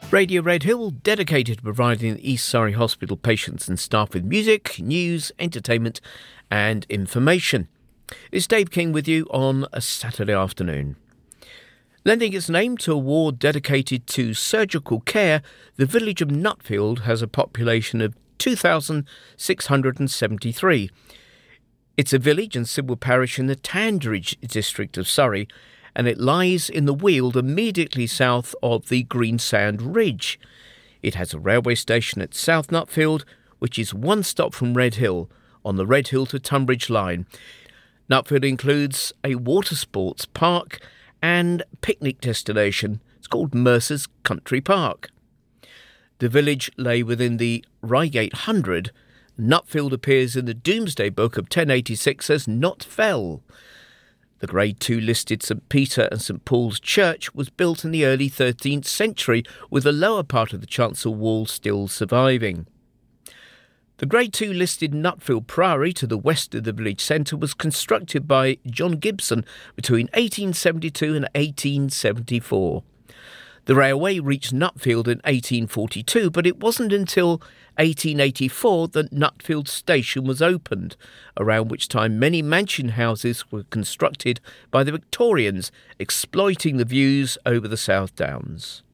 Radio Red Hill, dedicated to providing the East Surrey Hospital patients and staff with music, news, entertainment and information. It's Dave King with you on a Saturday afternoon. Lending its name to a ward dedicated to surgical care, the village of Nutfield has a population of 2,673. It's a village and civil parish in the Tandridge district of Surrey, and it lies in the Weald immediately south of the Greensand Ridge. It has a railway station at South Nutfield, which is one stop from Red Hill on the Red Hill to Tunbridge line. Nutfield includes a water sports park and picnic destination. It's called Mercer's Country Park. The village lay within the Reigate Hundred. Nutfield appears in the Domesday Book of 1086 as Not Fell. The Grade II listed St Peter and St Paul's Church was built in the early 13th century, with the lower part of the chancel wall still surviving. The Grade II listed Nutfield Priory to the west of the village centre was constructed by John Gibson between 1872 and 1874. The railway reached Nutfield in 1842, but it wasn't until 1884 that Nutfield Station was opened, around which time many mansion houses were constructed by the Victorians, exploiting the views over the South Downs.